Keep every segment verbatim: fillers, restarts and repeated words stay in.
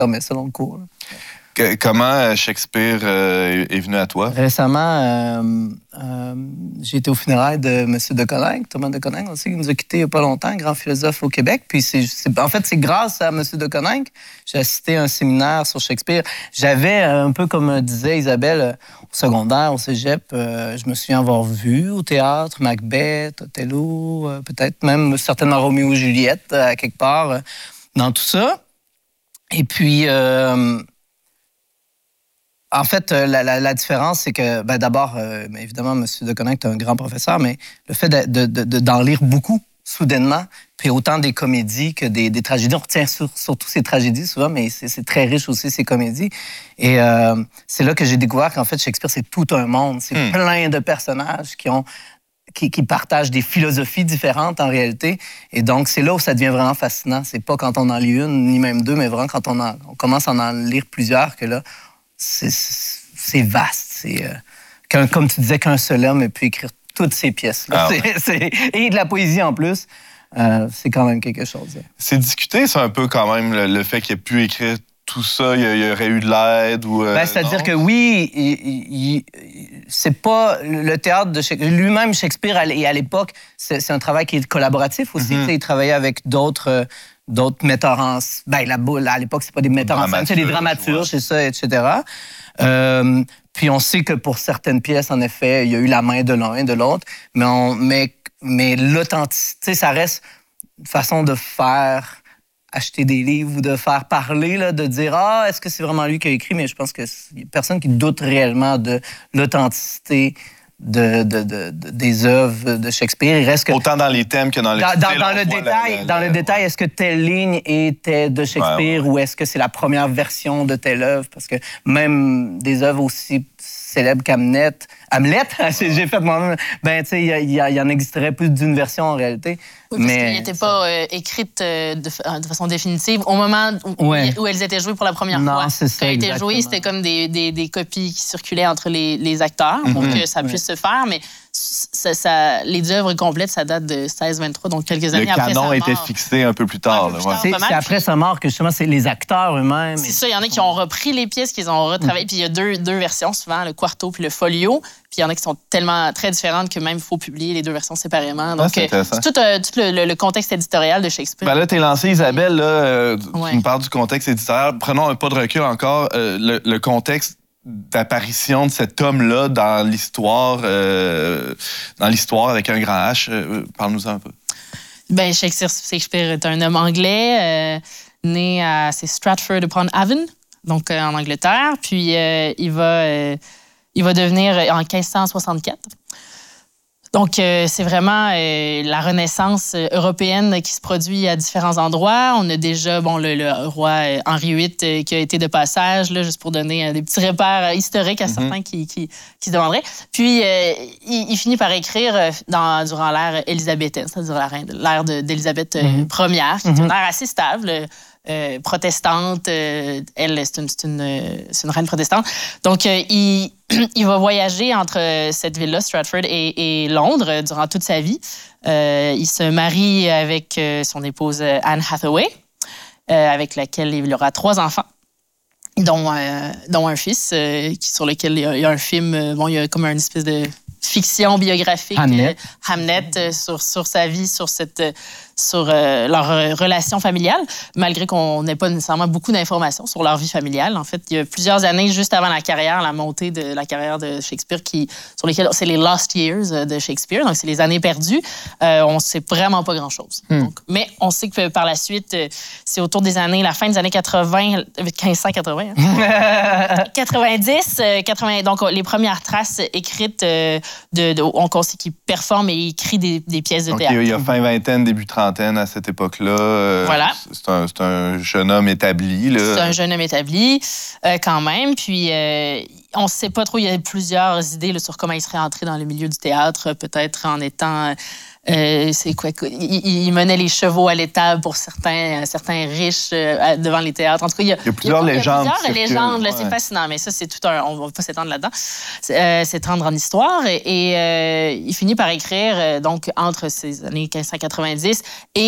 dormais ça dans le cours. Là. Que, comment Shakespeare euh, est venu à toi? Récemment, euh, euh, j'ai été au funérailles de M. de Coninck, Thomas de Coninck, aussi, qui nous a quittés il n'y a pas longtemps, grand philosophe au Québec. Puis c'est, c'est, en fait, c'est grâce à M. de Coninck j'ai assisté à un séminaire sur Shakespeare. J'avais, un peu comme disait Isabelle, au secondaire, au cégep, euh, je me souviens avoir vu au théâtre Macbeth, Othello, euh, peut-être même certainement Roméo et Juliette, à quelque part, euh, dans tout ça. Et puis... Euh, En fait, la, la, la différence, c'est que, ben, d'abord, euh, évidemment, M. de Coninck est un grand professeur, mais le fait de, de, de, d'en lire beaucoup, soudainement, puis autant des comédies que des, des tragédies. On retient sur, surtout ces tragédies, souvent, mais c'est, c'est très riche aussi, ces comédies. Et euh, c'est là que j'ai découvert qu'en fait, Shakespeare, c'est tout un monde. C'est mm. plein de personnages qui ont... Qui, qui partagent des philosophies différentes, en réalité. Et donc, c'est là où ça devient vraiment fascinant. C'est pas quand on en lit une, ni même deux, mais vraiment quand on, en, on commence à en lire plusieurs, que là, c'est, c'est vaste. C'est, euh, comme tu disais, qu'un seul homme ait pu écrire toutes ces pièces-là. Ah ouais. c'est, c'est, et de la poésie en plus. Euh, c'est quand même quelque chose. Hein. C'est discuté, c'est un peu quand même le, le fait qu'il ait pu écrire tout ça, il y aurait eu de l'aide ou... Euh, ben, c'est-à-dire non? que oui, il, il, il, c'est pas le théâtre de Shakespeare. Lui-même, Shakespeare, à l'époque, c'est, c'est un travail qui est collaboratif aussi. Mm-hmm. Il travaillait avec d'autres... d'autres metteurs en... Ben, là, à l'époque, c'est pas des metteurs en scène, c'est des dramaturges, c'est ça, et cetera. Euh, puis on sait que pour certaines pièces, en effet, il y a eu la main de l'un et de l'autre, mais, on, mais, mais l'authenticité, ça reste une façon de faire acheter des livres ou de faire parler, là, de dire « Ah, est-ce que c'est vraiment lui qui a écrit? » Mais je pense qu'il n'y a personne qui doute réellement de l'authenticité De, de, de, de, des œuvres de Shakespeare. Il reste que, autant dans les thèmes que dans le dans, dans, dans le détail. La, la, dans la, le détail, est-ce que telle ligne était de Shakespeare ouais, ouais. ou est-ce que c'est la première version de telle œuvre? Parce que même des œuvres aussi célèbres qu'Hamlet, Hamlet, ouais. j'ai fait moi-même, ben, tu sais, il y, y, y en existerait plus d'une version en réalité. Oui, parce qu'elle n'était pas euh, écrite euh, de, de façon définitive au moment où, ouais. où elles étaient jouées pour la première non, fois. C'est ça, Quand elles étaient jouées, c'était comme des, des, des copies qui circulaient entre les, les acteurs mm-hmm. pour que ça puisse ouais. se faire, mais ça, ça, les œuvres complètes, ça date de seize vingt-trois, donc quelques années Le après sa mort. Le canon était fixé un peu plus tard. Peu plus là, tard ouais. c'est, c'est après sa mort que justement, c'est les acteurs eux-mêmes. C'est ça, il y en a qui ont repris les pièces, qu'ils ont retravaillées, mm-hmm. puis il y a deux, deux versions souvent, le quarto puis le folio. Puis il y en a qui sont tellement très différentes que même il faut publier les deux versions séparément. Donc, ah, c'est, euh, c'est tout, euh, tout le, le, le contexte éditorial de Shakespeare. Ben là, t'es lancée, Isabelle. Là, euh, ouais. Tu me parles du contexte éditorial. Prenons un pas de recul encore. Euh, le, le contexte d'apparition de cet homme-là dans l'histoire, euh, dans l'histoire avec un grand H. Euh, parle-nous un peu. Ben, Shakespeare, Shakespeare est un homme anglais, euh, né à c'est Stratford-upon-Avon, donc euh, en Angleterre. Puis euh, il va... Euh, Il va devenir en quinze cent soixante-quatre. Donc, euh, c'est vraiment euh, la Renaissance européenne qui se produit à différents endroits. On a déjà bon, le, le roi Henri huit euh, qui a été de passage, là, juste pour donner euh, des petits repères historiques à mm-hmm. certains qui, qui, qui se demanderaient. Puis, euh, il, il finit par écrire dans, durant l'ère élisabéthaine, c'est-à-dire l'ère de, d'Élisabeth mm-hmm. Première, qui est mm-hmm. une ère assez stable. Euh, protestante. Euh, elle, c'est une, c'est, une, c'est une reine protestante. Donc, euh, il, il va voyager entre cette ville-là, Stratford, et, et Londres durant toute sa vie. Euh, il se marie avec euh, son épouse Anne Hathaway, euh, avec laquelle il aura trois enfants, dont, euh, dont un fils, euh, qui, sur lequel il y, a, il y a un film. Euh, bon, il y a comme une espèce de fiction biographique, Hamlet, euh, Hamlet euh, sur, sur sa vie, sur, cette, sur euh, leur euh, relation familiale, malgré qu'on n'ait pas nécessairement beaucoup d'informations sur leur vie familiale. En fait, il y a plusieurs années, juste avant la carrière, la montée de la carrière de Shakespeare, qui, sur lesquelles c'est les lost years de Shakespeare, donc c'est les années perdues. Euh, on ne sait vraiment pas grand-chose. Mm. Donc, mais on sait que par la suite, euh, c'est autour des années, la fin des années quatre-vingts, quinze cent quatre-vingts, hein? quatre-vingt-dix, euh, quatre-vingts, donc les premières traces écrites euh, De, de, on sait qu'il performe et écrit des, des pièces de théâtre. Okay, il y a fin vingtaine, début trentaine à cette époque-là. Euh, voilà. C'est un, c'est un jeune homme établi. Là. C'est un jeune homme établi, euh, quand même. Puis, euh, on ne sait pas trop. Il y a plusieurs idées là, sur comment il serait entré dans le milieu du théâtre, peut-être en étant... Euh, c'est quoi? Il, il menait les chevaux à l'étable pour certains, certains riches euh, devant les théâtres. En tout cas, il y a, il y a plusieurs il y a, légendes. Il y a plusieurs légendes, là, ouais. C'est fascinant. Mais ça, c'est tout un... On ne va pas s'étendre là-dedans. C'est, euh, s'étendre en histoire. Et, et euh, il finit par écrire, euh, donc, entre ces années quinze cent quatre-vingt-dix et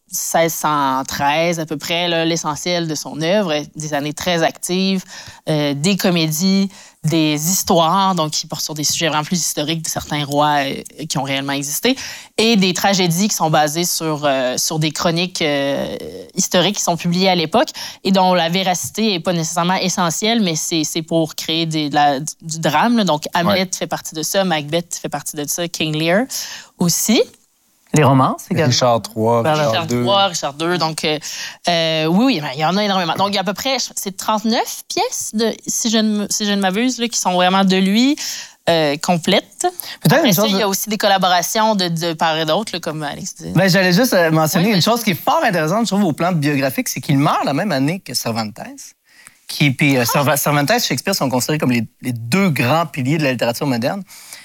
seize cent treize à peu près, là, l'essentiel de son œuvre, des années très actives, euh, des comédies, des histoires, donc qui portent sur des sujets vraiment plus historiques de certains rois euh, qui ont réellement existé, et des tragédies qui sont basées sur, euh, sur des chroniques euh, historiques qui sont publiées à l'époque et dont la véracité n'est pas nécessairement essentielle, mais c'est, c'est pour créer des, de la, du drame. Là. Donc Hamlet ouais. fait partie de ça, Macbeth fait partie de ça, King Lear aussi. Les romances également. Richard trois, Richard deux. Richard deux. Donc, euh, euh, oui, oui, il y en a énormément. Donc, il y a à peu près, c'est trente-neuf pièces, de, si je ne, si je ne m'abuse, là, qui sont vraiment de lui, euh, complètes. Peut-être Après ça, il y a aussi des collaborations de, de part et d'autre, là, comme Alex disait. Ben, j'allais juste mentionner oui, une chose qui est fort intéressante, je trouve, au plan biographique, c'est qu'il meurt la même année que Cervantes. Qui, puis, euh, ah. Cervantes et Shakespeare sont considérés comme les, les deux grands piliers de la littérature moderne.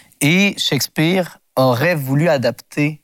Et Shakespeare aurait voulu adapter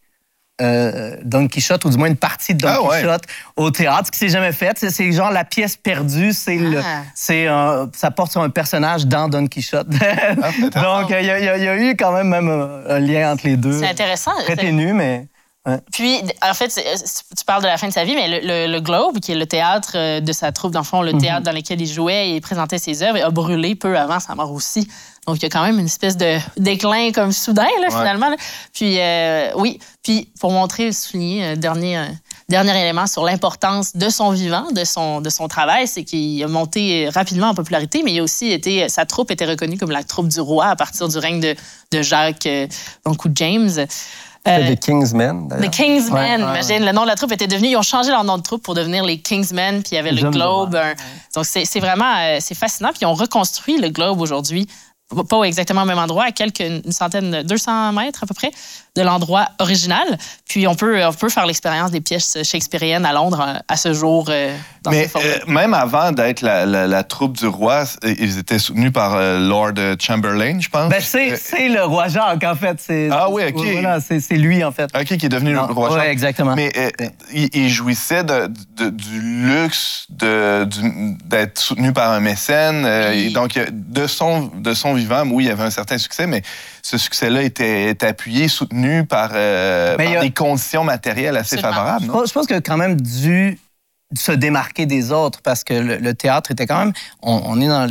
Euh, Don Quichotte, ou du moins une partie de Don ah, Quichotte ouais. au théâtre, ce qui s'est jamais fait. C'est, c'est genre la pièce perdue, c'est ah. le, c'est un, ça porte sur un personnage dans Don Quichotte. Ah, donc, il y, y, y a eu quand même, même un, un lien entre les deux. C'est intéressant. Très ténu, mais... Ouais. Puis, en fait, tu parles de la fin de sa vie, mais le, le, le Globe, qui est le théâtre de sa troupe, dans le fond, le théâtre mm-hmm. dans lequel il jouait et présentait ses œuvres, a brûlé peu avant sa mort aussi. Donc, il y a quand même une espèce de déclin comme soudain, là, ouais. finalement. Là. Puis, euh, oui, puis pour montrer, souligner un dernier, un dernier élément sur l'importance de son vivant, de son, de son travail, c'est qu'il a monté rapidement en popularité, mais il a aussi été, sa troupe était reconnue comme la troupe du roi à partir du règne de, de Jacques, donc, ou James. Euh, les Kingsmen, d'ailleurs. Les Kingsmen. Ouais, imagine, ouais. Le nom de la troupe était devenu... Ils ont changé leur nom de troupe pour devenir les Kingsmen, puis il y avait le J'aime Globe. Un, donc, c'est, c'est vraiment... Euh, c'est fascinant. Puis ils ont reconstruit le Globe aujourd'hui, pas exactement au même endroit, à quelques... une centaine, deux cents mètres à peu près, de l'endroit original. Puis on peut, on peut faire l'expérience des pièces shakespeariennes à Londres à ce jour. Euh, dans Mais euh, même avant d'être la, la, la troupe du roi, ils étaient soutenus par euh, Lord Chamberlain, je pense. Ben c'est, c'est le roi Jacques, en fait. C'est, ah oui, OK. Voilà, c'est, c'est lui, en fait. OK, qui est devenu non, le roi Jacques. Oui, exactement. Mais euh, il, il jouissait de, de, du luxe de, du, d'être soutenu par un mécène. Euh, oui. Et donc, de son, de son vivant, oui, il y avait un certain succès, mais ce succès-là était, était appuyé, soutenu par, euh, par a... des conditions matérielles assez Absolument. favorables. Non? Je pense que quand même dû se démarquer des autres parce que le, le théâtre était quand même... On, on est dans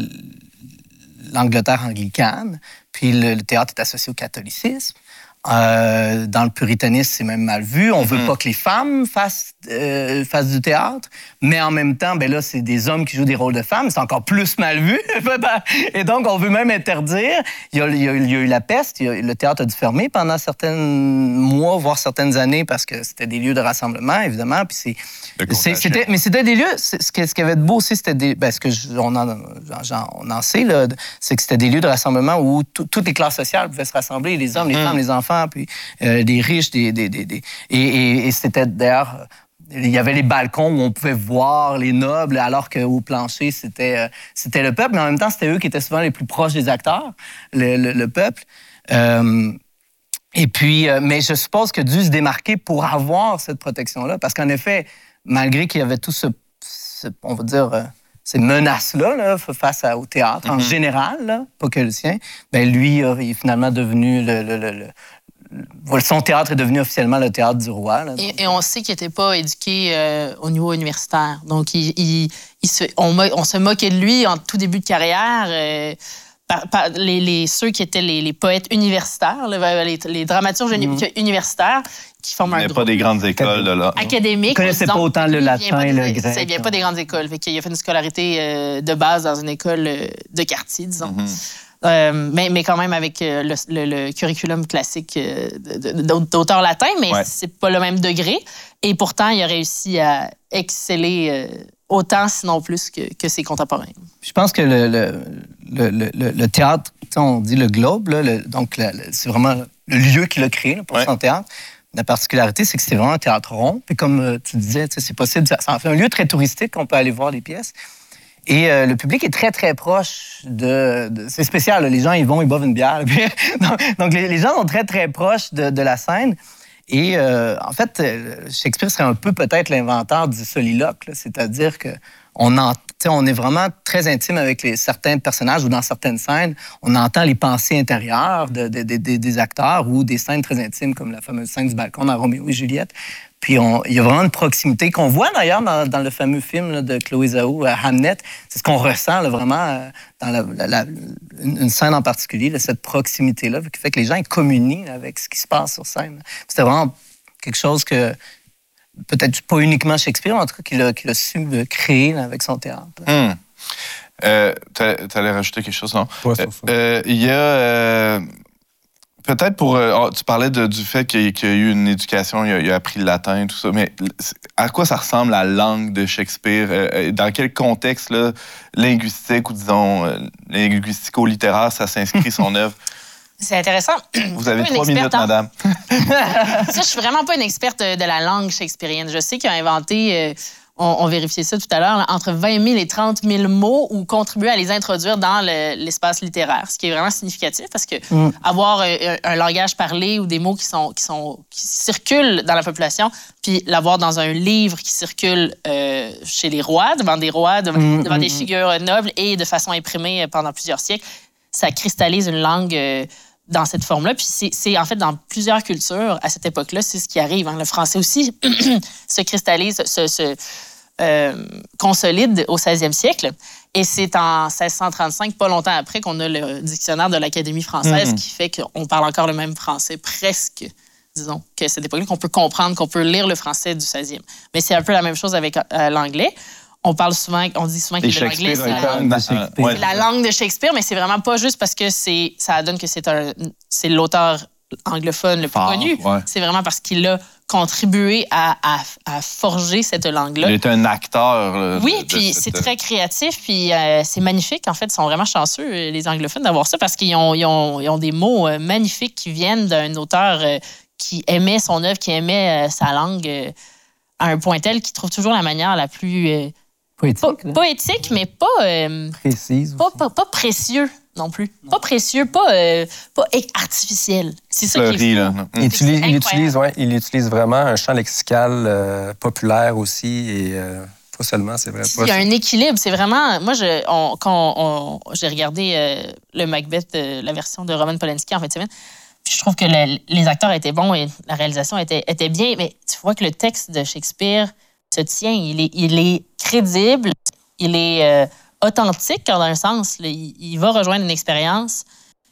l'Angleterre anglicane, puis le, le théâtre est associé au catholicisme. Euh, dans le puritanisme, c'est même mal vu. On mm-hmm. veut pas que les femmes fassent, euh, fassent du théâtre, mais en même temps, ben là, c'est des hommes qui jouent des rôles de femmes. C'est encore plus mal vu. Et donc, on veut même interdire. Il y a, il y a, il y a eu la peste. Il y a, le théâtre a dû fermer pendant certains mois, voire certaines années, parce que c'était des lieux de rassemblement, évidemment. Puis c'est, c'est, c'était, mais c'était des lieux... C'est, ce, qui, ce qui avait de beau aussi, c'était des... Ben, ce que je, on, en, on en sait, là, c'est que c'était des lieux de rassemblement où tout, toutes les classes sociales pouvaient se rassembler, les hommes, les mm. femmes, les enfants, puis euh, des riches, des, des, des, des... Et, et, et c'était d'ailleurs... Il y avait les balcons où on pouvait voir les nobles, alors qu'au plancher, c'était, euh, c'était le peuple. Mais en même temps, c'était eux qui étaient souvent les plus proches des acteurs, le, le, le peuple. Euh, et puis, euh, mais je suppose que dû se démarquer pour avoir cette protection-là. Parce qu'en effet, malgré qu'il y avait tout ce, ce on va dire... Euh, ces menaces-là là, face à, au théâtre, mm-hmm. en général, là, pas que le sien, ben lui, euh, il est finalement devenu... Le, le, le, le, son théâtre est devenu officiellement le théâtre du roi. Là, et, et on sait qu'il n'était pas éduqué euh, au niveau universitaire. Donc, il, il, il se, on, on se moquait de lui en tout début de carrière. Euh, Par, par les, les, ceux qui étaient les, les poètes universitaires, les, les dramaturges mm-hmm. universitaires, qui forment un groupe. Il n'y a pas des grandes écoles de là. Académiques. Il ne connaissait pas autant le latin et le grec. Il n'y a pas des grandes écoles. Il a fait une scolarité euh, de base dans une école de quartier, disons. Mm-hmm. Euh, mais, mais quand même avec le, le, le curriculum classique d'auteur latin, mais ouais. c'est pas le même degré. Et pourtant, il a réussi à exceller euh, autant, sinon plus, que, que ses contemporains. Je pense que le, le, le, le, le théâtre, on dit le Globe, là, le, donc le, c'est vraiment le lieu qu'il a créé là, pour ouais. son théâtre. La particularité, c'est que c'est vraiment un théâtre rond. Puis comme tu disais, c'est possible, ça en fait un lieu très touristique, on peut aller voir les pièces. Et euh, le public est très, très proche de... de c'est spécial, là, les gens, ils vont, ils boivent une bière. Puis, donc, donc les, les gens sont très, très proches de, de la scène. Et euh, en fait, Shakespeare serait un peu peut-être l'inventeur du soliloque, là, c'est-à-dire qu'on ent- on est vraiment très intime avec les, certains personnages ou dans certaines scènes, on entend les pensées intérieures de, de, de, de, des acteurs ou des scènes très intimes comme la fameuse scène du balcon dans Roméo et Juliette. Puis on, il y a vraiment une proximité qu'on voit d'ailleurs dans, dans le fameux film là, de Chloé Zhao, euh, Hamnet. C'est ce qu'on ressent là, vraiment euh, dans la, la, la, une scène en particulier, là, cette proximité-là qui fait que les gens ils communient avec ce qui se passe sur scène. C'était vraiment quelque chose que, peut-être pas uniquement Shakespeare, mais en tout cas qu'il a, qu'il a su créer là, avec son théâtre. Hum. Euh, T'allais rajouter quelque chose, non? Ouais, Il euh, euh, y a... Euh, Peut-être pour... Euh, tu parlais de, du fait qu'il, qu'il y a eu une éducation, il a, il a appris le latin, tout ça, mais à quoi ça ressemble la langue de Shakespeare? Euh, dans quel contexte là, linguistique ou disons euh, linguistico-littéraire ça s'inscrit son œuvre? C'est intéressant. Vous avez trois minutes, hein? Madame. Ça, je suis vraiment pas une experte de la langue shakespearienne. Je sais qu'il a inventé... Euh, On, on vérifiait ça tout à l'heure, là, entre vingt mille et trente mille mots ou contribuer à les introduire dans le, l'espace littéraire, ce qui est vraiment significatif parce que mm. avoir un, un langage parlé ou des mots qui, sont, qui, sont, qui circulent dans la population, puis l'avoir dans un livre qui circule euh, chez les rois, devant des rois, devant, mm. devant mm. des figures nobles et de façon imprimée pendant plusieurs siècles, ça cristallise une langue... Euh, dans cette forme-là. Puis c'est, c'est en fait dans plusieurs cultures, à cette époque-là, c'est ce qui arrive. Hein. Le français aussi se cristallise, se, se euh, consolide au seizième siècle. Et c'est en seize cent trente-cinq, pas longtemps après, qu'on a le dictionnaire de l'Académie française, mm-hmm. qui fait qu'on parle encore le même français, presque, disons, que cette époque-là, qu'on peut comprendre, qu'on peut lire le français du seizième. Mais c'est un peu la même chose avec euh, l'anglais. On parle souvent, on dit souvent que l'anglais, c'est la, langue, euh, ouais. la langue de Shakespeare, mais c'est vraiment pas juste parce que c'est, ça donne que c'est, un, c'est l'auteur anglophone le plus Fort, connu. Ouais. C'est vraiment parce qu'il a contribué à, à, à forger cette langue-là. Il est un acteur. Là, oui, de, puis de c'est cette... très créatif, puis euh, c'est magnifique. En fait, ils sont vraiment chanceux, les anglophones, d'avoir ça parce qu'ils ont, ils ont, ils ont des mots euh, magnifiques qui viennent d'un auteur euh, qui aimait son œuvre, qui aimait euh, sa langue euh, à un point tel qu'il trouve toujours la manière la plus... Euh, Poétique. Pas, poétique, mais pas... Euh, Précise. Pas, pas, pas précieux non plus. Non. Pas précieux, pas, euh, pas artificiel. C'est ça Fleury, qui est là. Il utilise, il, utilise, ouais, il utilise vraiment un champ lexical euh, populaire aussi et euh, pas seulement, c'est vrai. Il y a un équilibre. C'est vraiment... Moi, je, on, quand on, on, j'ai regardé euh, le Macbeth, euh, la version de Roman Polanski en fin de semaine, puis je trouve que le, les acteurs étaient bons et la réalisation était, était bien, mais tu vois que le texte de Shakespeare se tient, il est, il est crédible, il est euh, authentique dans un sens. Là, il, il va rejoindre une expérience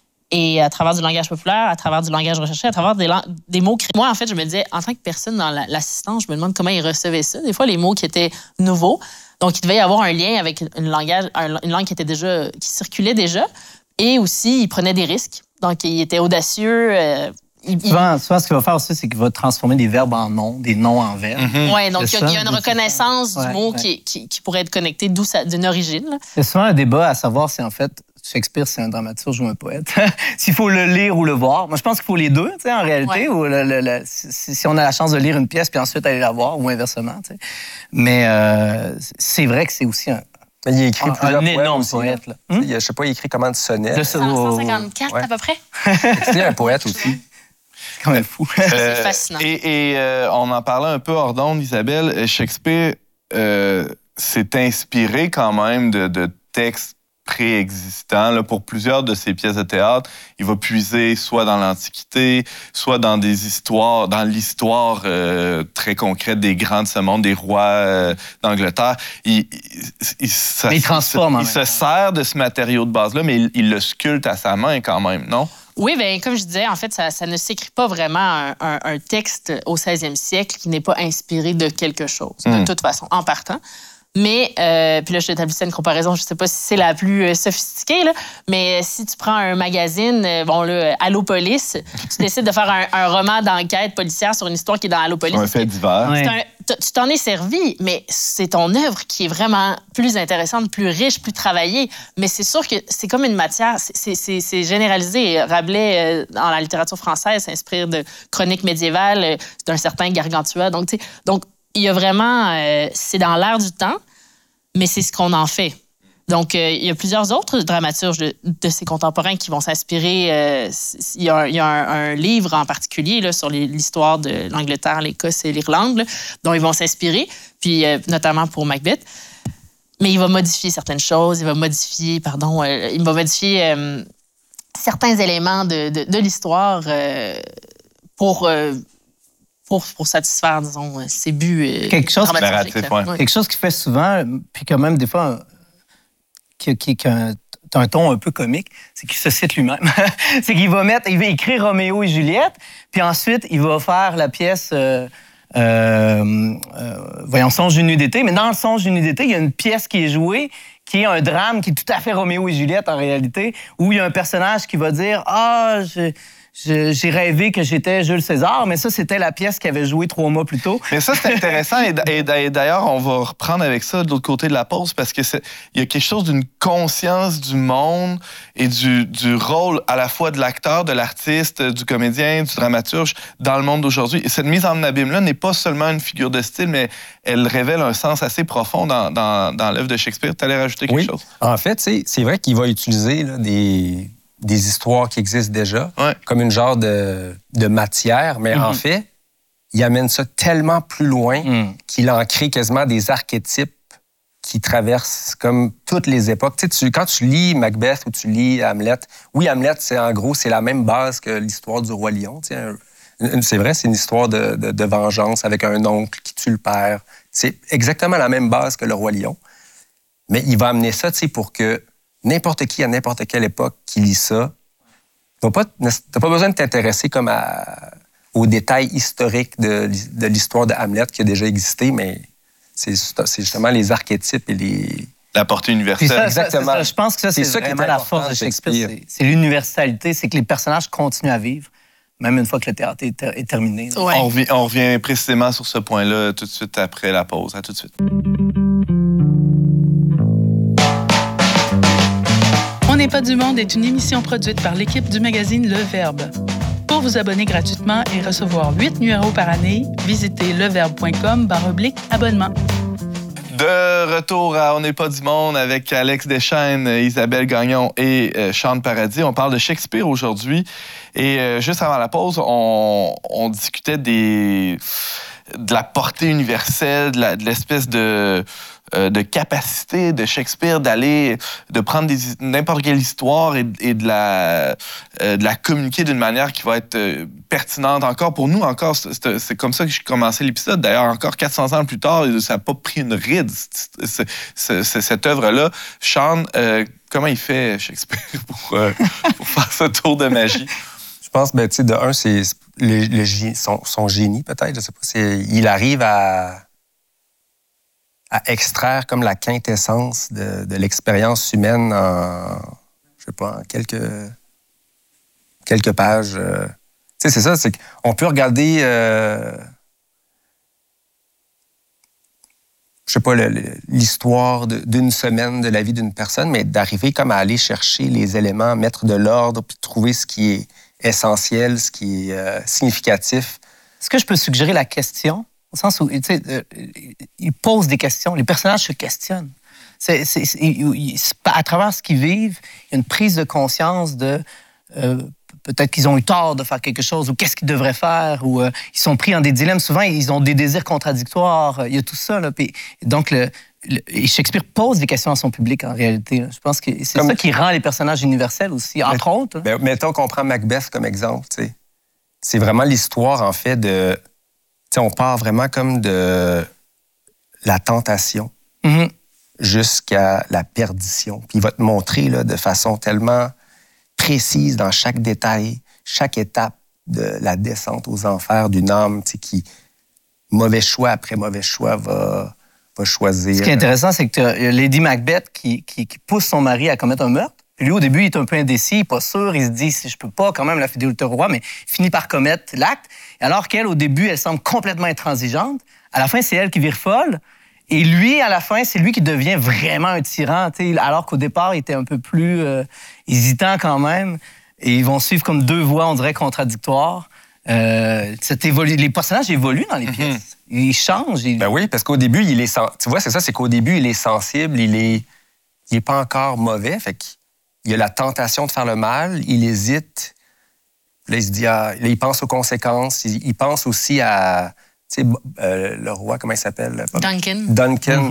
et à travers du langage populaire, à travers du langage recherché, à travers des, des mots créés. Moi, en fait, je me disais, en tant que personne dans la, l'assistance, je me demande comment il recevait ça. Des fois, les mots qui étaient nouveaux. Donc, il devait y avoir un lien avec une, langage, une langue qui était déjà, qui circulait déjà. Et aussi, il prenait des risques. Donc, il était audacieux. Euh, Il, souvent, souvent, ce qu'il va faire aussi, c'est qu'il va transformer des verbes en noms, des noms en verbes. Mm-hmm. Oui, donc il y, y a une reconnaissance du ouais, mot ouais. Qui, qui, qui pourrait être connecté d'où ça, d'une origine. Là. Il y a souvent un débat à savoir si, en fait, Shakespeare, c'est un dramaturge ou un poète. S'il faut le lire ou le voir. Moi, je pense qu'il faut les deux, en réalité. Ouais. Ou le, le, le, si, si on a la chance de lire une pièce puis ensuite aller la voir, ou inversement. T'sais. Mais euh, c'est vrai que c'est aussi un... Mais il a écrit un, plusieurs un énorme aussi, poète. Là. Hum? Il, je sais pas, il écrit comment de sonnets. cent cinquante-quatre ouais. à peu près. C'est un poète aussi. C'est quand même fou. Euh, c'est fascinant. Et, et euh, on en parlait un peu hors d'onde, Isabelle. Shakespeare euh, s'est inspiré quand même de, de textes préexistants. Là, pour plusieurs de ses pièces de théâtre, il va puiser soit dans l'Antiquité, soit dans des histoires, dans l'histoire euh, très concrète des grands de ce monde, des rois euh, d'Angleterre. Il, il, il, ça, il transforme. Il, il se sert de ce matériau de base-là, mais il, il le sculpte à sa main quand même, non? Oui, bien, comme je disais, en fait, ça, ça ne s'écrit pas vraiment un, un, un texte au seizième siècle qui n'est pas inspiré de quelque chose, mmh. de toute façon, en partant. Mais, euh, puis là, je t'établissais une comparaison, je ne sais pas si c'est la plus euh, sophistiquée, là, mais si tu prends un magazine, euh, bon, là, Allopolis, tu décides de faire un, un roman d'enquête policière sur une histoire qui est dans Allopolis. Un fait divers. Ouais. Un, tu t'en es servi, mais c'est ton œuvre qui est vraiment plus intéressante, plus riche, plus travaillée. Mais c'est sûr que c'est comme une matière, c'est, c'est, c'est généralisé. Rabelais, euh, dans la littérature française, s'inspire de chroniques médiévales, euh, d'un certain Gargantua. Donc, tu sais, donc, il y a vraiment... Euh, c'est dans l'air du temps, mais c'est ce qu'on en fait. Donc, euh, il y a plusieurs autres dramaturges de, de ses contemporains qui vont s'inspirer. Euh, il y a, un, il y a un, un livre en particulier là, sur les, l'histoire de l'Angleterre, l'Écosse et l'Irlande, là, dont ils vont s'inspirer, puis euh, notamment pour Macbeth. mais il va modifier certaines choses, il va modifier, pardon, euh, il va modifier euh, certains éléments de, de, de l'histoire euh, pour, euh, pour, pour satisfaire, disons, ses buts euh, quelque chose narratif, ouais. ouais. Quelque chose qu'il fait souvent, puis quand même, des fois, qui, qui, qui a un, un ton un peu comique, c'est qu'il se cite lui-même. C'est qu'il va mettre, il va écrire Roméo et Juliette, puis ensuite, il va faire la pièce... Euh, Euh, euh, voyons, Songe d'une nuit d'été. Mais dans le Songe d'une nuit d'été, il y a une pièce qui est jouée qui est un drame qui est tout à fait Roméo et Juliette en réalité, où il y a un personnage qui va dire « Ah, je... Je, j'ai rêvé que j'étais Jules César », mais ça, c'était la pièce qu'il avait jouée trois mois plus tôt. Mais ça, c'est intéressant. Et, et, et d'ailleurs, on va reprendre avec ça de l'autre côté de la pause parce que c'est, il y a quelque chose d'une conscience du monde et du, du rôle à la fois de l'acteur, de l'artiste, du comédien, du dramaturge dans le monde d'aujourd'hui. Et cette mise en abîme-là n'est pas seulement une figure de style, mais elle révèle un sens assez profond dans, dans, dans l'œuvre de Shakespeare. Tu allais rajouter quelque oui. chose? En fait, c'est, c'est vrai qu'il va utiliser là, des... des histoires qui existent déjà, ouais. comme une genre de, de matière, mais mm-hmm. en fait, il amène ça tellement plus loin mm. qu'il en crée quasiment des archétypes qui traversent comme toutes les époques. Tu sais, tu, quand tu lis Macbeth ou tu lis Hamlet, oui, Hamlet, c'est en gros, c'est la même base que l'histoire du Roi Lion. Tu sais, c'est vrai, c'est une histoire de, de, de vengeance avec un oncle qui tue le père. C'est exactement la même base que le Roi Lion. Mais il va amener ça, tu sais, pour que n'importe qui, à n'importe quelle époque, qui lit ça, tu n'as pas besoin de t'intéresser comme à, aux détails historiques de, de l'histoire de Hamlet qui a déjà existé, mais c'est, c'est justement les archétypes et les... La portée universelle. Ça, exactement. Ça, ça, je pense que ça, c'est, c'est ça vraiment la force de Shakespeare. C'est, c'est l'universalité, c'est que les personnages continuent à vivre, même une fois que le théâtre est, ter- est terminé. Ouais. On, revient, on revient précisément sur ce point-là tout de suite après la pause. À tout de suite. On n'est pas du monde est une émission produite par l'équipe du magazine Le Verbe. Pour vous abonner gratuitement et recevoir huit numéros par année, visitez leverbe point com barre oblique abonnement. De retour à On n'est pas du monde avec Alex Deschênes, Isabelle Gagnon et euh, Sean Paradis. On parle de Shakespeare aujourd'hui. Et euh, juste avant la pause, on, on discutait des, de la portée universelle, de, la, de l'espèce de... de capacité de Shakespeare d'aller, de prendre des, n'importe quelle histoire et, et de, la, euh, de la communiquer d'une manière qui va être euh, pertinente encore pour nous. Encore, c'est, c'est comme ça que j'ai commencé l'épisode. D'ailleurs, encore quatre cents ans plus tard, ça n'a pas pris une ride, c'est, c'est, c'est, cette œuvre-là. Sean, euh, comment il fait Shakespeare pour, euh, pour faire ce tour de magie? Je pense, ben, tu sais, de un, c'est le, le, son, son génie, peut-être, je sais pas. C'est, il arrive à... à extraire comme la quintessence de, de l'expérience humaine en, je sais pas, en quelques, quelques pages. Euh. Tu sais, c'est ça, c'est qu'on peut regarder, euh, je sais pas, le, le, l'histoire de, d'une semaine de la vie d'une personne, mais d'arriver comme à aller chercher les éléments, mettre de l'ordre, puis trouver ce qui est essentiel, ce qui est euh, significatif. Est-ce que je peux suggérer la question? Au sens où, tu sais, euh, ils posent des questions. Les personnages se questionnent. C'est, c'est, c'est, ils, ils, à travers ce qu'ils vivent, il y a une prise de conscience de... Euh, peut-être qu'ils ont eu tort de faire quelque chose, ou qu'est-ce qu'ils devraient faire, ou euh, ils sont pris en des dilemmes. Souvent, ils ont des désirs contradictoires. Il y a tout ça. Là, puis, donc, le, le, et Shakespeare pose des questions à son public, en réalité. Là. Je pense que c'est comme... ça qui rend les personnages universels aussi, entre mais, autres. Ben, mettons qu'on prend Macbeth comme exemple. T'sais. C'est vraiment l'histoire, en fait, de... T'sais, on part vraiment comme de la tentation mm-hmm. jusqu'à la perdition. Puis il va te montrer là, de façon tellement précise dans chaque détail, chaque étape de la descente aux enfers d'une âme qui, mauvais choix après mauvais choix, va, va choisir. Ce qui est intéressant, c'est que tu as Lady Macbeth qui, qui, qui pousse son mari à commettre un meurtre. Puis lui, au début, il est un peu indécis, il n'est pas sûr. Il se dit, si je peux pas quand même la fidélité au roi, mais il finit par commettre l'acte. Alors qu'elle, au début, elle semble complètement intransigeante. À la fin, c'est elle qui vire folle. Et lui, à la fin, c'est lui qui devient vraiment un tyran. Alors qu'au départ, il était un peu plus euh, hésitant quand même. Et ils vont suivre comme deux voies, on dirait, contradictoires. Euh, évolu... Les personnages évoluent dans les pièces. Mm-hmm. Ils changent. Ils... Ben oui, parce qu'au début, il est sen... tu vois, c'est ça, c'est qu'au début, il est sensible, il est, il est pas encore mauvais. Fait qu'il il a la tentation de faire le mal, il hésite. Là, il se dit, ah, là, il pense aux conséquences. Il, il pense aussi à, tu sais, euh, le roi, comment il s'appelle? Duncan. Duncan. Mm-hmm.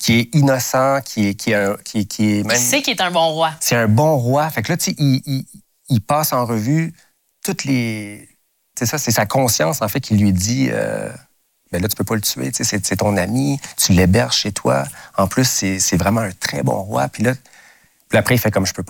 qui est innocent, qui est, qui est, un, qui, qui est même... Il sait qu'il est un bon roi. C'est un bon roi. Fait que là, tu sais, il, il, il passe en revue toutes les... C'est ça, c'est sa conscience, en fait, qui lui dit... Euh, ben là, tu peux pas le tuer, tu sais, c'est, c'est ton ami, tu l'héberges chez toi. En plus, c'est, c'est vraiment un très bon roi. Puis là, puis après, il fait comme, je peux